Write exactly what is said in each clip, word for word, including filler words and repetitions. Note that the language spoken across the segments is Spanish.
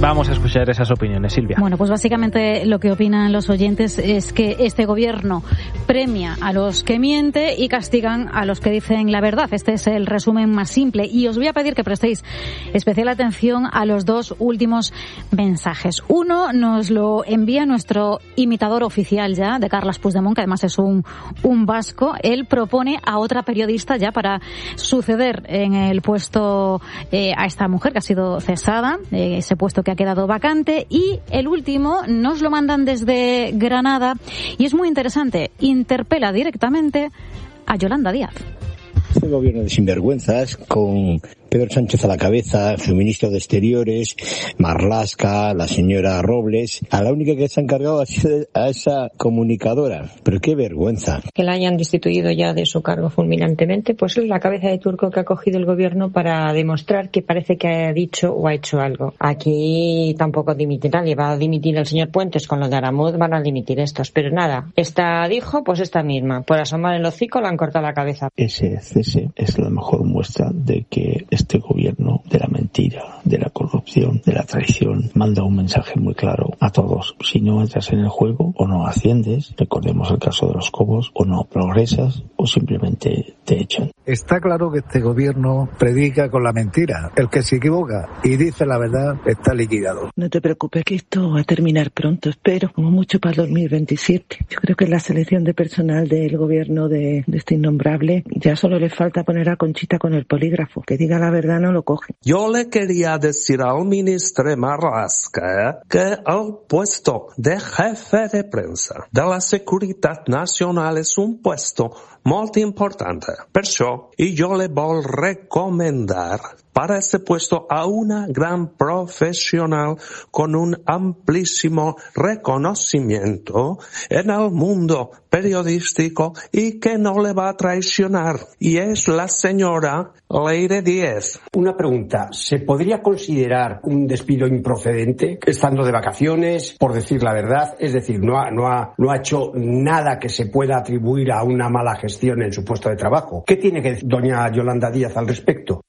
Vamos a escuchar esas opiniones, Silvia. Bueno, pues básicamente lo que opinan los oyentes es que este gobierno premia a los que mienten y castigan a los que dicen la verdad. Este es el resumen más simple. Y os voy a pedir que prestéis especial atención a los dos últimos mensajes. Uno nos lo envía nuestro imitador oficial ya, de Carles Puigdemont, que además es un, un vasco. Él propone a otra periodista ya para suceder en el puesto eh, a esta mujer que ha sido cesada, eh, ese puesto que ha quedado vacante. Y el último nos lo mandan desde Granada y es muy interesante. Interpela directamente a Yolanda Díaz. Este gobierno de sinvergüenzas, con Pedro Sánchez a la cabeza, su ministro de Exteriores, Marlaska, la señora Robles, a la única que se ha encargado ha sido a esa comunicadora. Pero qué vergüenza. Que la hayan destituido ya de su cargo fulminantemente, pues es la cabeza de turco que ha cogido el gobierno para demostrar que parece que ha dicho o ha hecho algo. Aquí tampoco dimite nadie, va a dimitir el señor Puentes con lo de Aramuz, van a dimitir estos, pero nada, esta dijo, pues esta misma, por asomar el hocico le han cortado la cabeza. Ese cese es la mejor muestra de que este gobierno de la mentira, de la corrupción, de la traición, manda un mensaje muy claro a todos. Si no entras en el juego, o no asciendes, recordemos el caso de los Cobos, o no progresas, o simplemente te echan. Está claro que este gobierno predica con la mentira. El que se equivoca y dice la verdad está liquidado. No te preocupes, que esto va a terminar pronto, espero, como mucho para el dos mil veintisiete. Yo creo que la selección de personal del gobierno de, de este innombrable, ya solo le falta poner a Conchita con el polígrafo. Que diga la verdad no lo coge. Yo le quería decir al ministro Marlaska que el puesto de jefe de prensa de la Seguridad Nacional es un puesto muy importante. Perciò, y yo le voy a recomendar para ese puesto a una gran profesional con un amplísimo reconocimiento en el mundo periodístico y que no le va a traicionar. Y es la señora Leire Díez. Una pregunta, ¿se podría considerar un despido improcedente estando de vacaciones, por decir la verdad? Es decir, no ha, no ha, no ha hecho nada que se pueda atribuir a una mala gestión en su puesto de trabajo. ¿Qué tiene que decir doña Yolanda Díaz al respecto?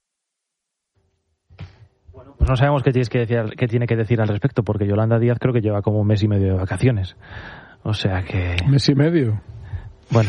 Pues no sabemos qué tiene que decir, qué tiene que decir al respecto, porque Yolanda Díaz creo que lleva como un mes y medio de vacaciones. O sea que... ¿Mes y medio? Bueno,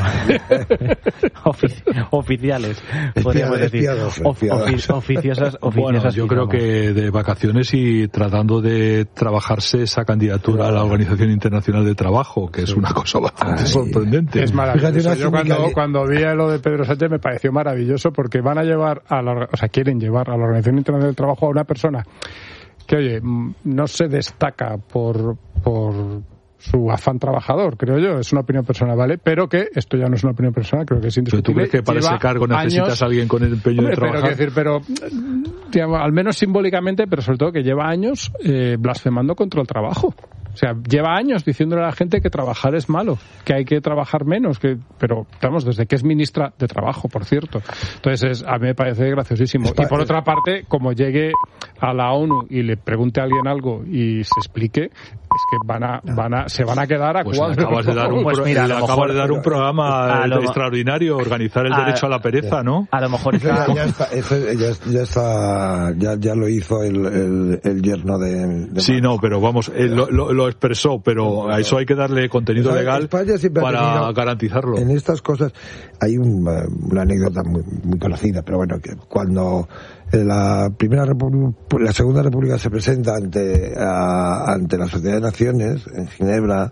Ofici- oficiales, podríamos decir. Ofi- oficiosas, oficiosas. Bueno, yo creo que de vacaciones y tratando de trabajarse esa candidatura a la Organización Internacional de Trabajo, que sí. Es una cosa bastante Ay, sorprendente. Es maravilloso. Yo cuando, cuando vi lo de Pedro Sánchez me pareció maravilloso, porque van a llevar a la, o sea, quieren llevar a la Organización Internacional del Trabajo a una persona que, oye, no se destaca por, por su afán trabajador, creo yo, es una opinión personal, ¿vale? Pero que esto ya no es una opinión personal, creo que es indiscutible. ¿Pero tú crees que para ese cargo necesitas años, a alguien con el empeño hombre, de trabajar? Pero, decir, pero digamos, al menos simbólicamente, pero sobre todo que lleva años eh, blasfemando contra el trabajo. O sea, lleva años diciéndole a la gente que trabajar es malo, que hay que trabajar menos, que pero estamos desde que es ministra de Trabajo, por cierto. Entonces, es, a mí me parece graciosísimo. Y por otra parte, como llegue a la ONU y le pregunte a alguien algo y se explique, es que van a, van a, se van a quedar a pues cuadros. Acabas de dar un, pues mira, le acabas de dar un programa lo, extraordinario, organizar el a, derecho a la pereza, ¿no? A lo mejor está... Ya, ya está, eso ya, ya está, ya, ya lo hizo el, el, el yerno de, de sí, no, pero vamos, él lo, lo, lo expresó, pero a eso hay que darle contenido o sea, legal para tenido, garantizarlo. En estas cosas hay un, una anécdota muy, muy conocida, pero bueno, que cuando la primera república, la segunda república se presenta ante a, ante la Sociedad de Naciones en Ginebra,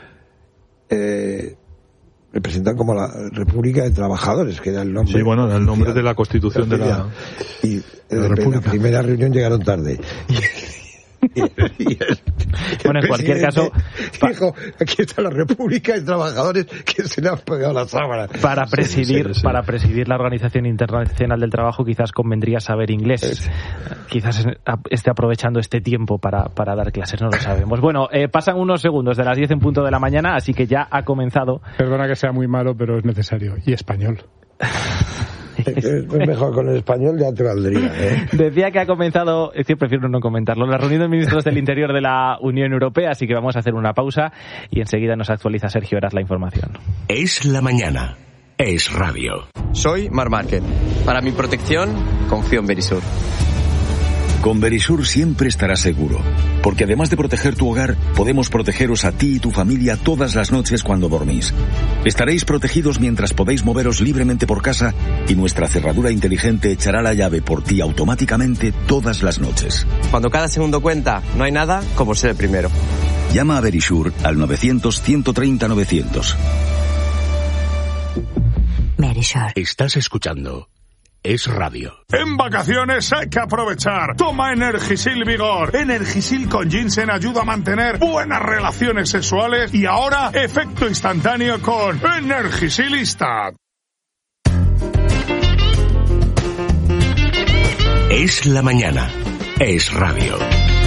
eh, le presentan como la República de Trabajadores, que era el nombre. Sí, bueno, el nombre de la Constitución de la, y de la República. En la primera reunión llegaron tarde. Y el, y el, bueno, en cualquier caso, dijo, aquí está la República de Trabajadores que se le han pegado las sábanas. Para presidir, sí, sí, sí. para presidir la Organización Internacional del Trabajo quizás convendría saber inglés. Sí. Quizás esté aprovechando este tiempo para, para dar clases, no lo sabemos. Bueno, eh, pasan unos segundos de las diez en punto de la mañana, así que ya ha comenzado. Perdona que sea muy malo, pero es necesario. Y español. Es mejor con el español, ya te valdría, ¿eh? Decía que ha comenzado, es que prefiero no comentarlo, la reunión de ministros del Interior de la Unión Europea, así que vamos a hacer una pausa y enseguida nos actualiza Sergio Heras la información. Es la mañana, es radio. Soy Mar Márquez. Para mi protección, confío en Verisur. Con Verisur siempre estarás seguro, porque además de proteger tu hogar, podemos protegeros a ti y tu familia todas las noches cuando dormís. Estaréis protegidos mientras podéis moveros libremente por casa y nuestra cerradura inteligente echará la llave por ti automáticamente todas las noches. Cuando cada segundo cuenta, no hay nada como ser el primero. Llama a Verisur al novecientos, ciento treinta, novecientos. Verisur. Estás escuchando Es Radio. En vacaciones hay que aprovechar. Toma Energisil Vigor. Energisil con ginseng ayuda a mantener buenas relaciones sexuales y ahora efecto instantáneo con Energisilista. Es la mañana. Es Radio.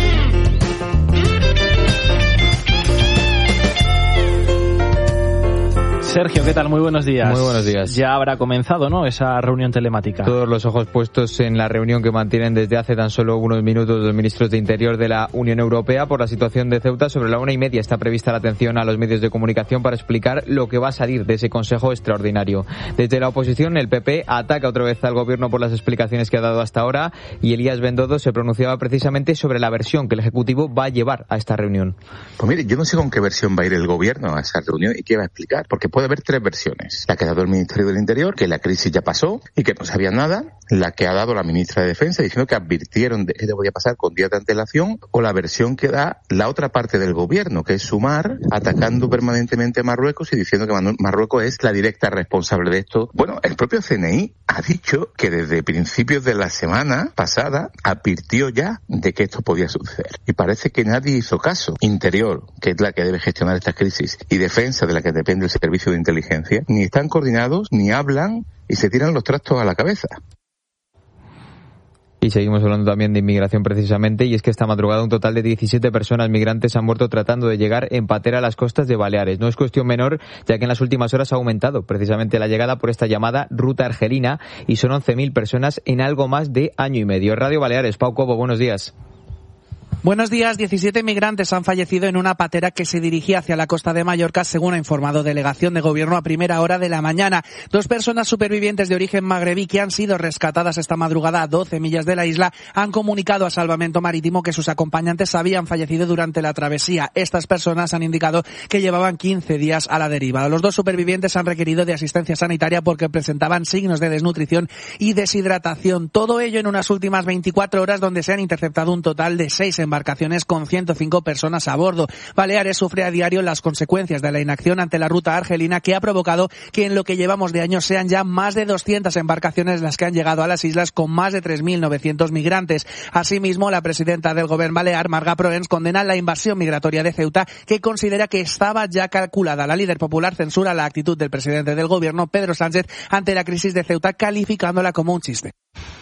Sergio, ¿qué tal? Muy buenos días. Muy buenos días. Ya habrá comenzado, ¿no?, esa reunión telemática. Todos los ojos puestos en la reunión que mantienen desde hace tan solo unos minutos los ministros de Interior de la Unión Europea por la situación de Ceuta. Sobre la una y media está prevista la atención a los medios de comunicación para explicar lo que va a salir de ese Consejo Extraordinario. Desde la oposición, el P P ataca otra vez al Gobierno por las explicaciones que ha dado hasta ahora y Elías Bendodo se pronunciaba precisamente sobre la versión que el Ejecutivo va a llevar a esta reunión. Pues mire, yo no sé con qué versión va a ir el Gobierno a esa reunión y qué va a explicar, porque puede haber tres versiones. La que ha dado el Ministerio del Interior, que la crisis ya pasó y que no sabían nada. La que ha dado la ministra de Defensa, diciendo que advirtieron de que esto podía pasar con días de antelación. O la versión que da la otra parte del Gobierno, que es Sumar, atacando permanentemente a Marruecos y diciendo que Marruecos es la directa responsable de esto. Bueno, el propio C N I ha dicho que desde principios de la semana pasada advirtió ya de que esto podía suceder. Y parece que nadie hizo caso. Interior, que es la que debe gestionar estas crisis, y Defensa, de la que depende el servicio de inteligencia, ni están coordinados, ni hablan y se tiran los trastos a la cabeza. Y seguimos hablando también de inmigración precisamente, y es que esta madrugada un total de diecisiete personas migrantes han muerto tratando de llegar en patera a las costas de Baleares. No es cuestión menor, ya que en las últimas horas ha aumentado precisamente la llegada por esta llamada ruta argelina y son once mil personas en algo más de año y medio. Radio Baleares, Pau Cobo, buenos días. Buenos días. diecisiete migrantes han fallecido en una patera que se dirigía hacia la costa de Mallorca, según ha informado delegación de gobierno a primera hora de la mañana. Dos personas supervivientes de origen magrebí que han sido rescatadas esta madrugada a doce millas de la isla han comunicado a Salvamento Marítimo que sus acompañantes habían fallecido durante la travesía. Estas personas han indicado que llevaban quince días a la deriva. Los dos supervivientes han requerido de asistencia sanitaria porque presentaban signos de desnutrición y deshidratación. Todo ello en unas últimas veinticuatro horas, donde se han interceptado un total de seis embarcaciones con ciento cinco personas a bordo. Baleares sufre a diario las consecuencias de la inacción ante la ruta argelina, que ha provocado que en lo que llevamos de año sean ya más de doscientas embarcaciones las que han llegado a las islas con más de tres mil novecientos migrantes. Asimismo, la presidenta del Gobierno balear, Marga Proens, condena la invasión migratoria de Ceuta, que considera que estaba ya calculada. La líder popular censura la actitud del presidente del Gobierno, Pedro Sánchez, ante la crisis de Ceuta, calificándola como un chiste.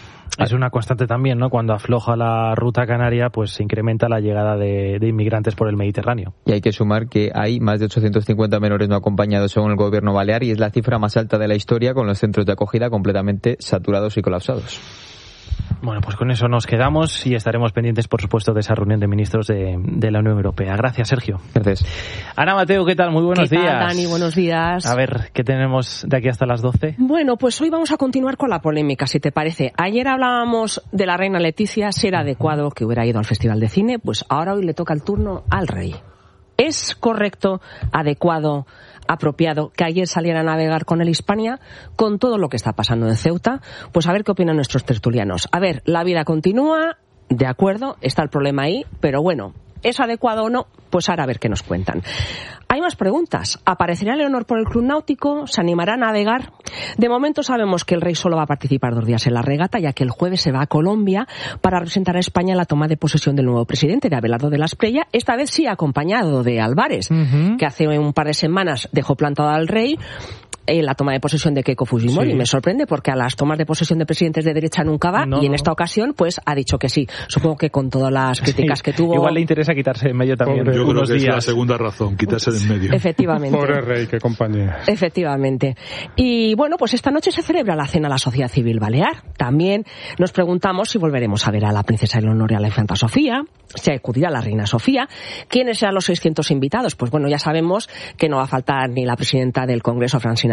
Es una constante también, ¿no? Cuando afloja la ruta canaria, pues se incrementa la llegada de, de inmigrantes por el Mediterráneo. Y hay que sumar que hay más de ochocientos cincuenta menores no acompañados según el Gobierno balear, y es la cifra más alta de la historia, con los centros de acogida completamente saturados y colapsados. Bueno, pues con eso nos quedamos y estaremos pendientes, por supuesto, de esa reunión de ministros de, de la Unión Europea. Gracias, Sergio. Gracias. Ana Mateo, ¿qué tal? Muy buenos ¿Qué tal, días. Dani? Buenos días. A ver, ¿qué tenemos de aquí hasta las doce? Bueno, pues hoy vamos a continuar con la polémica, si te parece. Ayer hablábamos de la reina Leticia, si era adecuado que hubiera ido al Festival de Cine, pues ahora hoy le toca el turno al rey. ¿Es correcto, adecuado, apropiado que ayer saliera a navegar con el Hispania con todo lo que está pasando en Ceuta? Pues a ver qué opinan nuestros tertulianos. A ver, la vida continúa, de acuerdo, está el problema ahí, pero bueno, ¿es adecuado o no? Pues ahora a ver qué nos cuentan. Hay más preguntas. ¿Aparecerá Leonor por el Club Náutico? ¿Se animará a navegar? De momento sabemos que el rey solo va a participar dos días en la regata, ya que el jueves se va a Colombia para representar a España en la toma de posesión del nuevo presidente, de Abelardo de la Espriella, esta vez sí acompañado de Álvarez, uh-huh. que hace un par de semanas dejó plantado al rey en la toma de posesión de Keiko Fujimori. Sí. Me sorprende porque a las tomas de posesión de presidentes de derecha nunca va, no, y en esta ocasión pues ha dicho que sí. Supongo que con todas las críticas sí. que tuvo... Igual le interesa quitarse en medio también. Pobre, yo creo unos que días. Es la segunda razón, quitarse de en medio. Efectivamente. Pobre rey, qué compañía. Efectivamente. Y bueno, pues esta noche se celebra la cena a la Sociedad Civil Balear. También nos preguntamos si volveremos a ver a la princesa Leonor y a la infanta Sofía, si acudirá la reina Sofía. ¿Quiénes serán los seiscientos invitados? Pues bueno, ya sabemos que no va a faltar ni la presidenta del Congreso, Francina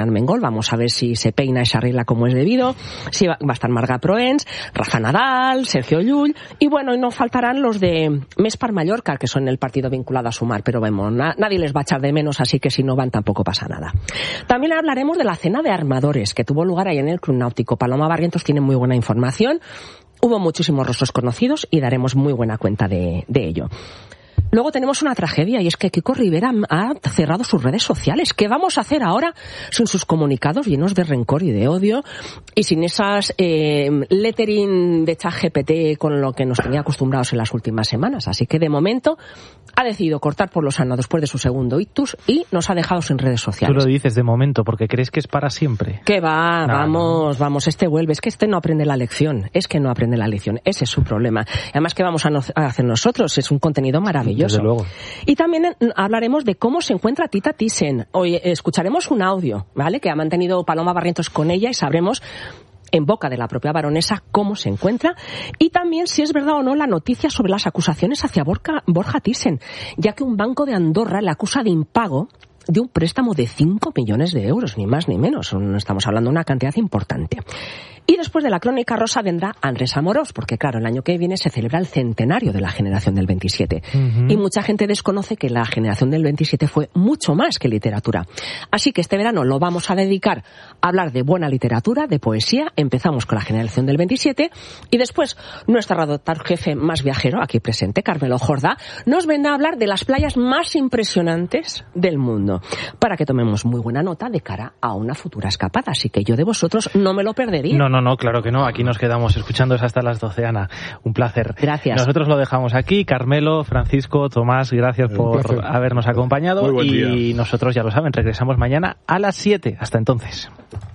Armengol. Vamos a ver si se peina y se arregla como es debido. Si va, va a estar Marga Proens, Rafa Nadal, Sergio Llull, y bueno, y no faltarán los de Més per Mallorca, que son el partido vinculado a Sumar, pero vemos, na, nadie les va a echar de menos, así que si no van tampoco pasa nada. También hablaremos de la cena de armadores que tuvo lugar ahí en el Club Náutico. Paloma Barrientos tiene muy buena información. Hubo muchísimos rostros conocidos y daremos muy buena cuenta de, de ello. Luego tenemos una tragedia, y es que Kiko Rivera ha cerrado sus redes sociales. ¿Qué vamos a hacer ahora sin sus comunicados llenos de rencor y de odio y sin esas eh, lettering de ChatGPT con lo que nos tenía acostumbrados en las últimas semanas? Así que de momento ha decidido cortar por lo sano después de su segundo ictus y nos ha dejado sin redes sociales. Tú lo dices de momento porque crees que es para siempre. Que va, no, vamos, no. vamos, este vuelve. Es que este no aprende la lección, es que no aprende la lección. Ese es su problema. Además, ¿qué vamos a, no, a hacer nosotros? Es un contenido maravilloso. Desde luego. Y también hablaremos de cómo se encuentra Tita Thyssen. Hoy escucharemos un audio, ¿vale?, que ha mantenido Paloma Barrientos con ella y sabremos en boca de la propia baronesa cómo se encuentra, y también si es verdad o no la noticia sobre las acusaciones hacia Borja, Borja Thyssen, ya que un banco de Andorra le acusa de impago de un préstamo de cinco millones de euros, ni más ni menos. Estamos hablando de una cantidad importante. Y después de la crónica rosa vendrá Andrés Amorós, porque claro, el año que viene se celebra el centenario de la generación del veintisiete. Uh-huh. Y mucha gente desconoce que la generación del veintisiete fue mucho más que literatura. Así que este verano lo vamos a dedicar a hablar de buena literatura, de poesía. Empezamos con la generación del veintisiete y después nuestro redactor jefe más viajero, aquí presente, Carmelo Jordá, nos vendrá a hablar de las playas más impresionantes del mundo, para que tomemos muy buena nota de cara a una futura escapada. Así que yo de vosotros no me lo perdería. No, no, no, claro que no. Aquí nos quedamos escuchándoos hasta las doce, Ana. Un placer. Gracias. Nosotros lo dejamos aquí. Carmelo, Francisco, Tomás, gracias Un por placer. habernos acompañado. Muy buen día. Y nosotros, ya lo saben, regresamos mañana a las siete. Hasta entonces.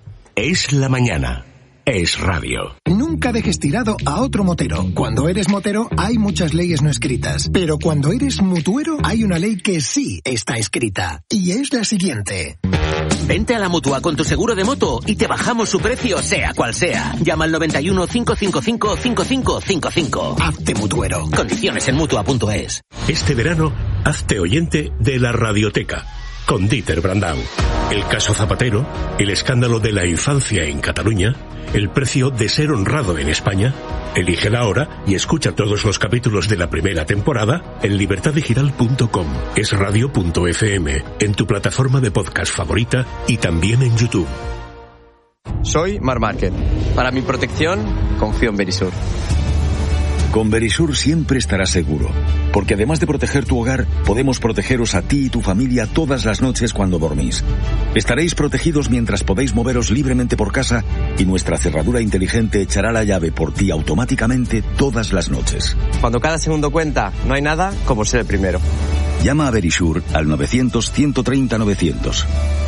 Es la mañana. Es radio. Nunca dejes tirado a otro motero. Cuando eres motero hay muchas leyes no escritas, pero cuando eres mutuero hay una ley que sí está escrita, y es la siguiente. Vente a la Mutua con tu seguro de moto y te bajamos su precio sea cual sea. Llama al noventa y uno, cinco cinco cinco, cinco cinco cinco cinco. Hazte mutuero. Condiciones en mutua punto es. Este verano, hazte oyente de la Radioteca con Dieter Brandau. El caso Zapatero, el escándalo de la infancia en Cataluña, el precio de ser honrado en España. Elígela ahora y escucha todos los capítulos de la primera temporada en libertad digital punto com, es radio punto efe eme, en tu plataforma de podcast favorita y también en YouTube. Soy Mar Márquez. Para mi protección, confío en Verisur. Con Verisur siempre estarás seguro, porque además de proteger tu hogar, podemos protegeros a ti y tu familia todas las noches cuando dormís. Estaréis protegidos mientras podéis moveros libremente por casa y nuestra cerradura inteligente echará la llave por ti automáticamente todas las noches. Cuando cada segundo cuenta, no hay nada como ser el primero. Llama a Verisur al novecientos, ciento treinta, novecientos.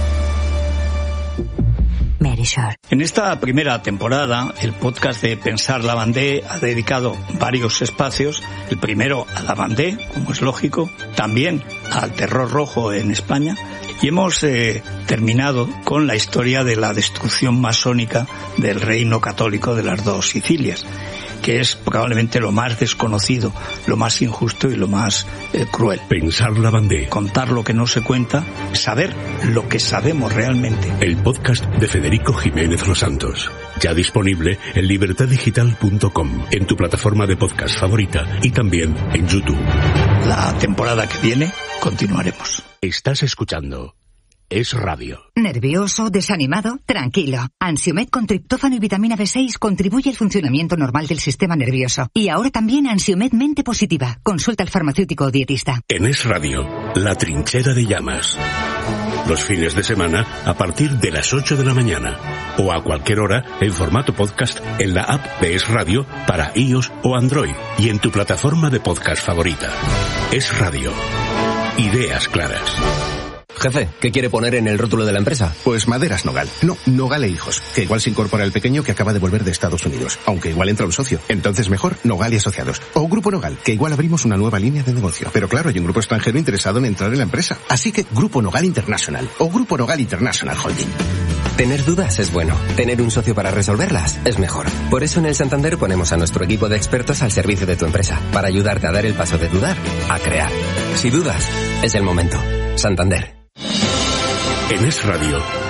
Merisure. En esta primera temporada, el podcast de Pensar Lavandé ha dedicado varios espacios. El primero a Lavandé, como es lógico, también al terror rojo en España. Y hemos eh, terminado con la historia de la destrucción masónica del reino católico de las dos Sicilias, que es probablemente lo más desconocido, lo más injusto y lo más eh, cruel. Pensar Lavandé. Contar lo que no se cuenta, saber lo que sabemos realmente. El podcast de Federico Jiménez Los Santos. Ya disponible en libertad digital punto com, en tu plataforma de podcast favorita y también en YouTube. La temporada que viene continuaremos. Estás escuchando Es Radio. ¿Nervioso? ¿Desanimado? Tranquilo. Ansiomed con triptófano y vitamina B seis contribuye al funcionamiento normal del sistema nervioso. Y ahora también Ansiomed Mente Positiva. Consulta al farmacéutico o dietista. En Es Radio, La Trinchera de Llamas. Los fines de semana a partir de las ocho de la mañana. O a cualquier hora en formato podcast en la app de Es Radio para iOS o Android. Y en tu plataforma de podcast favorita. Es Radio. Ideas claras. Jefe, ¿qué quiere poner en el rótulo de la empresa? Pues Maderas Nogal. No, Nogal e Hijos. Que igual se incorpora el pequeño que acaba de volver de Estados Unidos. Aunque igual entra un socio. Entonces mejor Nogal y Asociados. O Grupo Nogal, que igual abrimos una nueva línea de negocio. Pero claro, hay un grupo extranjero interesado en entrar en la empresa. Así que Grupo Nogal International. O Grupo Nogal International Holding. Tener dudas es bueno. Tener un socio para resolverlas es mejor. Por eso en el Santander ponemos a nuestro equipo de expertos al servicio de tu empresa. Para ayudarte a dar el paso de dudar a crear. Si dudas, es el momento. Santander. En Es Radio,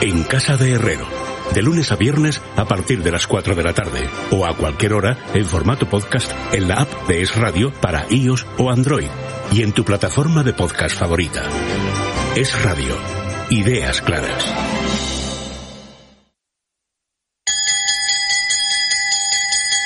En Casa de Herrero, de lunes a viernes a partir de las cuatro de la tarde o a cualquier hora en formato podcast en la app de Es Radio para iOS o Android y en tu plataforma de podcast favorita. Es Radio. Ideas claras.